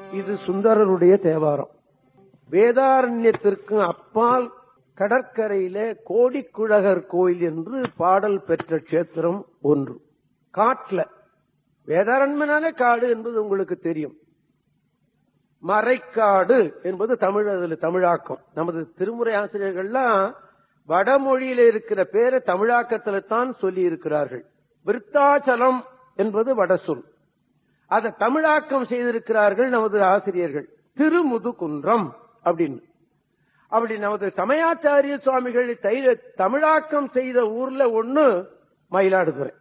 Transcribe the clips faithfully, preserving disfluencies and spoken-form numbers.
இது சுந்தரருடைய தேவாரம். வேதாரண்யத்திற்கு அப்பால் கடற்கரையில கோடிக்குழகர் கோயில் என்று பாடல் பெற்ற கஷேத்திரம் ஒன்று. காட்டுல வேதாரண்யனாலே காடு என்பது உங்களுக்கு தெரியும். மறைக்காடு என்பது தமிழ், அதுல தமிழாக்கம். நமது திருமுறை ஆசிரியர்கள்லாம் வடமொழியில இருக்கிற பேரை தமிழாக்கத்துல தான் சொல்லி இருக்கிறார்கள். விருத்தாச்சலம் என்பது வடசொல், அதை தமிழாக்கம் செய்திருக்கிறார்கள் நமது ஆசிரியர்கள். திருமுதுகுன்றம் அப்படின்னு. அப்படி நமது சமயாச்சாரிய சுவாமிகள் தமிழாக்கம் செய்த ஊர்ல ஒண்ணு மயிலாடுதுறை.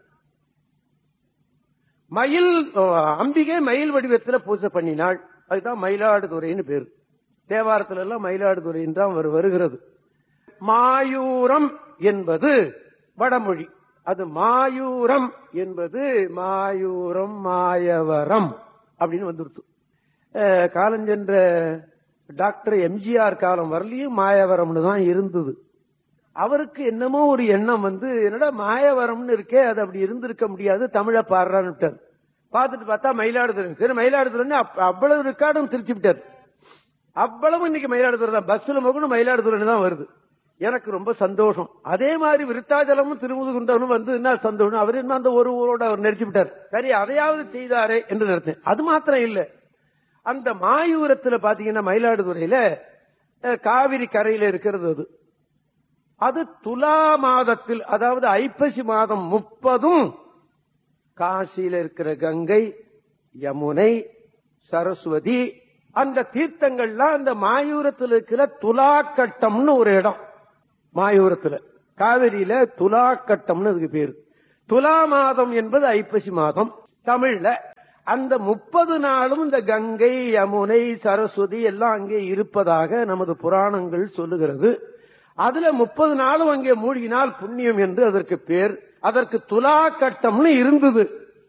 மயில் அம்பிகை மயில் வடிவத்தில் பூஜை பண்ணினாள், அதுதான் மயிலாடுதுறைன்னு பேரு. தேவாரத்துல எல்லாம் மயிலாடுதுறைன்னு தான் வருகிறது. மாயூரம் என்பது வடமொழி, அது மாயூரம் என்பது மாயூரம் மாயவரம் அப்படின்னு வந்துருச்சு. காலஞ்சென்ற டாக்டர் எம்ஜிஆர் காலம் வரலையும் மாயவரம்னு தான் இருந்தது. அவருக்கு என்னமோ ஒரு எண்ணம் வந்து, என்னடா மாயவரம்னு இருக்கே, அது அப்படி இருந்திருக்க முடியாது, தமிழை பாடுறான்னு விட்டார். பார்த்துட்டு பார்த்தா மயிலாடுதுறை. சரி, மயிலாடுதுறை அவ்வளவு ரெக்கார்டும் திருச்சி விட்டார். அவ்வளவு இன்னைக்கு மயிலாடுதுறை தான், பஸ்ல மகனும் மயிலாடுதுறை தான் வருது. எனக்கு ரொம்ப சந்தோஷம். அதே மாதிரி விருத்தாச்சலமும் திருமுதுகுன்றமும் வந்து என்ன சந்தோஷம். அவர் என்ன அந்த ஒரு ஊரோட அவர் நெரிச்சு விட்டார். சரி, அதையாவது செய்தாரே என்று நினைத்தேன். அது மாத்திரம் இல்ல, அந்த மாயூரத்துல பாத்தீங்கன்னா மயிலாடுதுறையில காவிரி கரையில இருக்கிறது. அது அது துலா மாதத்தில், அதாவது ஐப்பசி மாதம் முப்பதும் காசியில இருக்கிற கங்கை, யமுனை, சரஸ்வதி அந்த தீர்த்தங்கள்லாம் அந்த மாயூரத்தில் இருக்கிற துலா கட்டம்னு ஒரு இடம். மாயூரத்துல காவிரியில துலா கட்டம்னு அதுக்கு பேரு. துலா மாதம் என்பது ஐப்பசி மாதம் தமிழ்ல. அந்த முப்பது நாளும் இந்த கங்கை, யமுனை, சரஸ்வதி எல்லாம் அங்கே இருப்பதாக நமது புராணங்கள் சொல்லுகிறது. அதுல முப்பது நாளும் அங்கே மூழ்கினால் புண்ணியம் என்று அதற்கு பேர். அதற்கு துலா கட்டம்னு இருந்தது.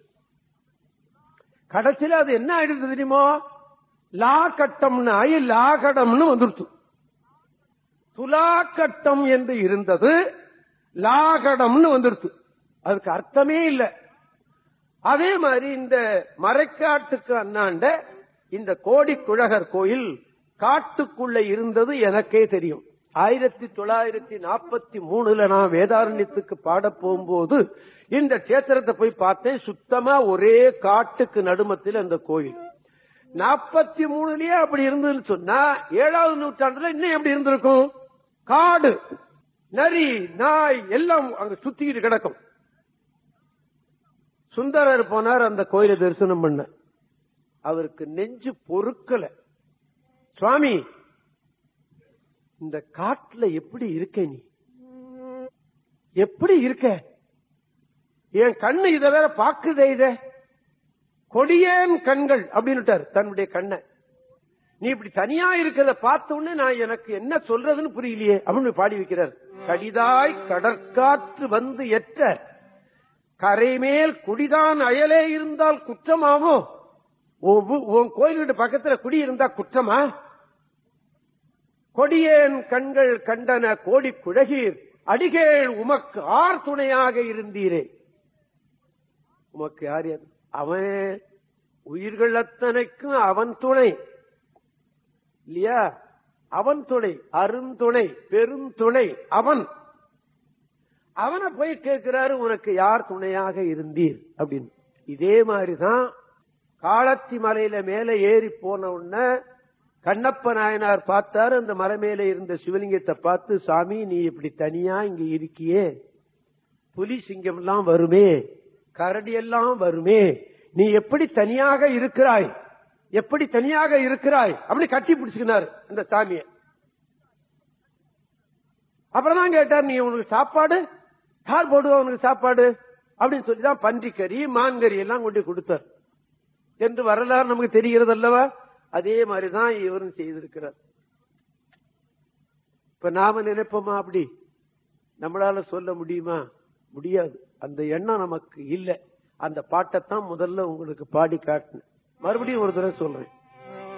கடைசியில் அது என்ன ஆயிடுது தெரியுமோ, லா கட்டம்னு ஆகி லாகடம்னு வந்துருச்சு. துலா கட்டம் என்று இருந்தது, லாகடம்னு வந்துருச்சு. அதுக்கு அர்த்தமே இல்லை. அதே மாதிரி இந்த மறைக்காட்டுக்கு அண்ணாண்ட இந்த கோடிக்குழகர் கோயில் காட்டுக்குள்ள இருந்தது எனக்கே தெரியும். ஆயிரத்தி தொள்ளாயிரத்தி நாற்பத்தி மூணுல நான் வேதாரண்யத்துக்கு பாட போகும்போது இந்த கஷேத்திரத்தை போய் பார்த்தேன். சுத்தமா ஒரே காட்டுக்கு நடுமத்தில் அந்த கோயில். நாற்பத்தி மூணுலயே அப்படி இருந்ததுன்னு சொன்னா ஏழாவது நூற்றாண்டுல இன்னும் எப்படி இருந்திருக்கும்? காடு, நரி, நாய் எல்லாம் அங்க சுத்திக்கிட்டு கிடக்கும். சுந்தரர் போனார் அந்த கோயிலை தரிசனம் பண்ண. அவருக்கு நெஞ்சு பொறுக்கல. சுவாமி, இந்த காட்டுல எப்படி இருக்க, நீ எப்படி இருக்க? என் கண்ணு இத வேற பாக்குதே, இத கொடியேன் கண்கள் அப்படின்னுட்டார் தன்னுடைய கண்ணை. நீ இப்படி தனியா இருக்கிறத பார்த்த உடனே நான் எனக்கு என்ன சொல்றதுன்னு புரியலையே அப்படின்னு பாடி வைக்கிறார். கடிதாய் கடற்காற்று வந்து எற்ற கரைமேல் குடிதான் அயலே இருந்தால் குற்றமாவோ? உன் கோயில்கிட்ட பக்கத்துல குடி இருந்தா குற்றமா? கொடியேன் கண்கள் கண்டன கோடி குழகீர் அடிகேள் உமக்கு ஆர் துணையாக இருந்தீரே. உமக்கு யார்? அவன் உயிர்கள் அத்தனைக்கும் அவன் துணை இல்லையா? அவன் துணை, அருந்துணை, பெருந்துணை அவன். அவனை போய் கேட்கிறாரு, உனக்கு யார் துணையாக இருந்தீர் அப்படின்னு. இதே மாதிரிதான் காளத்தி மலையில மேல ஏறி போன உடனே கண்ணப்ப நாயனார் பார்த்தாரு. அந்த மலை மேல இருந்த சிவலிங்கத்தை பார்த்து, சாமி நீ இப்படி தனியா இங்க இருக்கியே, புலி சிங்கம் எல்லாம் வருமே, கரடி எல்லாம் வருமே, நீ எப்படி தனியாக இருக்கிறாய், எப்படி தனியாக இருக்கிறாய் அப்படி கட்டி பிடிச்சுக்கினாரு அந்த சாமியை. அப்புறம் தான் கேட்டார், நீ உனக்கு சாப்பாடு யார் போடுவா, உனக்கு சாப்பாடு அப்படின்னு சொல்லிதான் பன்றிக்கறி, மான்கறி எல்லாம் கொண்டு கொடுத்தார் என்று வரலாறு நமக்கு தெரிகிறது அல்லவா? அதே மாதிரிதான் இவரும் செய்திருக்கிறார். இப்ப நாம நினைப்போமா அப்படி? நம்மளால சொல்ல முடியுமா? முடியாது. அந்த எண்ணம் நமக்கு இல்லை. அந்த பாட்டைத்தான் முதல்ல உங்களுக்கு பாடி காட்டினேன். மறுபடியும் ஒரு தடவை சொல்றேன்.